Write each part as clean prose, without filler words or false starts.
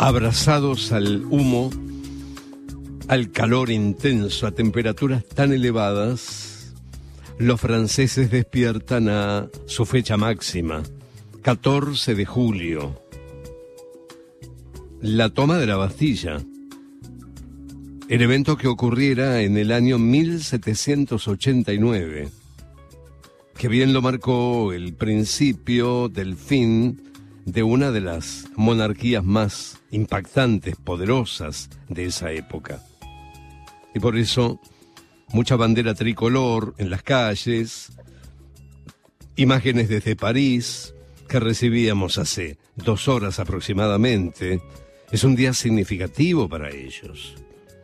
abrazados al humo, al calor intenso, a temperaturas tan elevadas, los franceses despiertan a su fecha máxima, 14 de julio, la toma de la Bastilla, el evento que ocurriera en el año 1789, que bien lo marcó el principio del fin de una de las monarquías más impactantes, poderosas de esa época. Y por eso, mucha bandera tricolor en las calles, imágenes desde París que recibíamos hace 2 horas aproximadamente. Es un día significativo para ellos.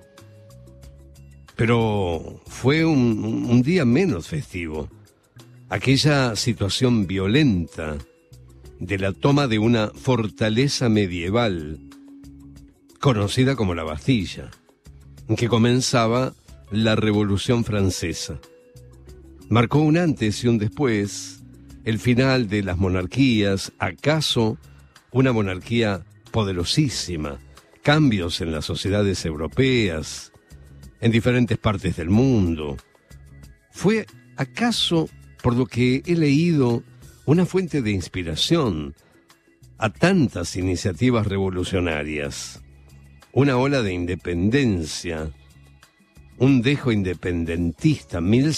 Pero fue un día menos festivo. Aquella situación violenta de la toma de una fortaleza medieval conocida como la Bastilla, en que comenzaba la Revolución Francesa. Marcó un antes y un después, el final de las monarquías, acaso una monarquía poderosísima, cambios en las sociedades europeas, en diferentes partes del mundo. ¿Fue acaso, por lo que he leído, una fuente de inspiración a tantas iniciativas revolucionarias? Una ola de independencia, un dejo independentista,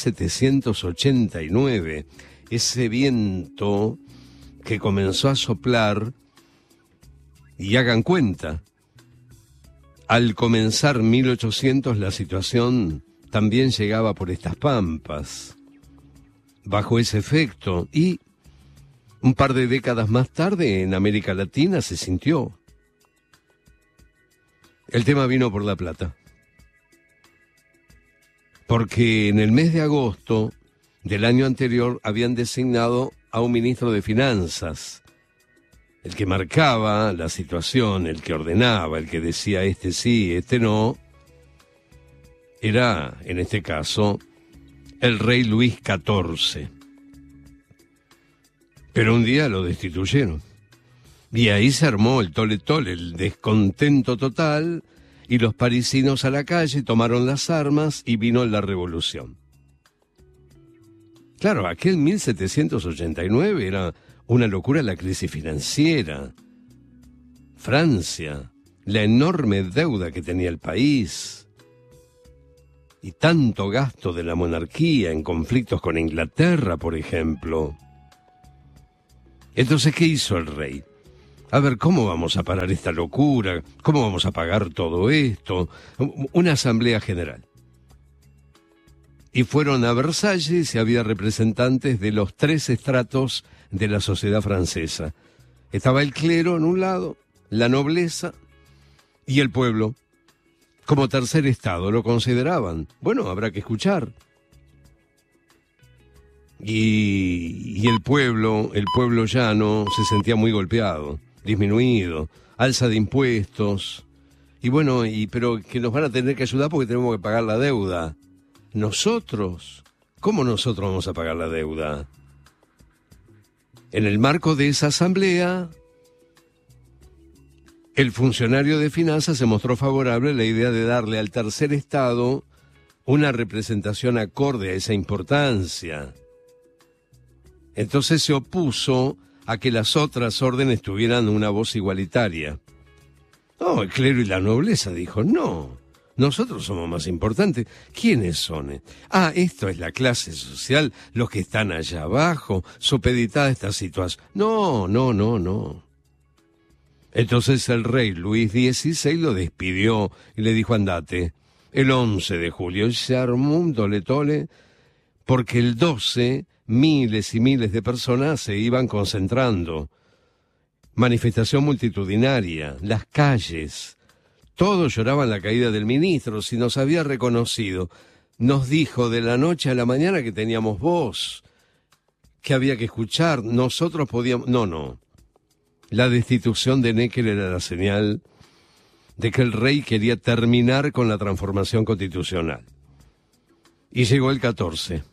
1789, ese viento que comenzó a soplar, y hagan cuenta, al comenzar 1800 la situación también llegaba por estas pampas, bajo ese efecto, y un par de décadas más tarde en América Latina se sintió. El tema vino por La Plata, porque en el mes de agosto del año anterior habían designado a un ministro de Finanzas, el que marcaba la situación, el que ordenaba, el que decía este sí, este no, era, en este caso, el rey Luis XIV. Pero un día lo destituyeron. Y ahí se armó el tole-tole, el descontento total, y los parisinos a la calle tomaron las armas y vino la revolución. Claro, aquel 1789 era una locura la crisis financiera. Francia, la enorme deuda que tenía el país, y tanto gasto de la monarquía en conflictos con Inglaterra, por ejemplo. Entonces, ¿qué hizo el rey? A ver, ¿cómo vamos a parar esta locura? ¿Cómo vamos a pagar todo esto? Una asamblea general. Y fueron a Versalles y había representantes de los 3 estratos de la sociedad francesa. Estaba el clero en un lado, la nobleza y el pueblo. Como tercer estado lo consideraban. Bueno, habrá que escuchar. Y el pueblo llano se sentía muy golpeado, disminuido, alza de impuestos. Y bueno, pero que nos van a tener que ayudar porque tenemos que pagar la deuda. ¿Nosotros? ¿Cómo nosotros vamos a pagar la deuda? En el marco de esa asamblea, el funcionario de finanzas se mostró favorable a la idea de darle al tercer estado una representación acorde a esa importancia. Entonces se opuso a que las otras órdenes tuvieran una voz igualitaria. No, el clero y la nobleza dijo, no, nosotros somos más importantes. ¿Quiénes son? Esto es la clase social, los que están allá abajo, supeditada a esta situación. No. Entonces el rey Luis XVI lo despidió y le dijo, andate. El 11 de julio se armó un tole-tole porque el 12 miles y miles de personas se iban concentrando. Manifestación multitudinaria, las calles. Todos lloraban la caída del ministro, si nos había reconocido. Nos dijo de la noche a la mañana que teníamos voz, que había que escuchar, nosotros podíamos... No. La destitución de Necker era la señal de que el rey quería terminar con la transformación constitucional. Y llegó el 14.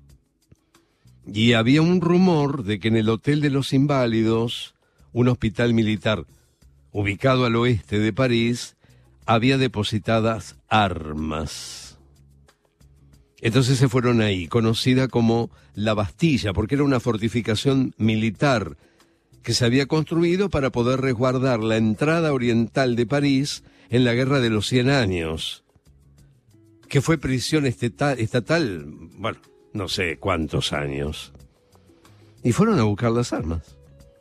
Y había un rumor de que en el Hotel de los Inválidos, un hospital militar ubicado al oeste de París, había depositadas armas. Entonces se fueron ahí, conocida como la Bastilla, porque era una fortificación militar que se había construido para poder resguardar la entrada oriental de París en la Guerra de los 100 Años, que fue prisión estatal, bueno, no sé cuántos años. Y fueron a buscar las armas.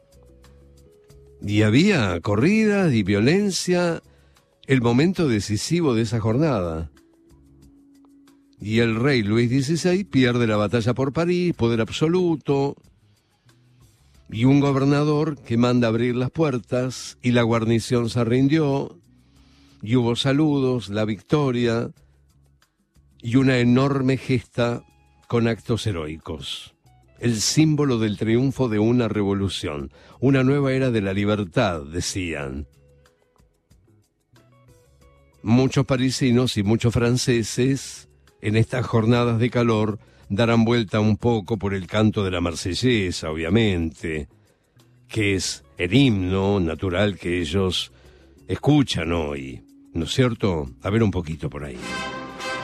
Y había corridas y violencia, el momento decisivo de esa jornada. Y el rey Luis XVI pierde la batalla por París, poder absoluto, y un gobernador que manda abrir las puertas, y la guarnición se rindió, y hubo saludos, la victoria, y una enorme gesta con actos heroicos. El símbolo del triunfo de una revolución, una nueva era de la libertad, decían. Muchos parisinos y muchos franceses, en estas jornadas de calor, darán vuelta un poco por el canto de la Marsellesa, obviamente, que es el himno natural que ellos escuchan hoy, ¿no es cierto? A ver un poquito por ahí.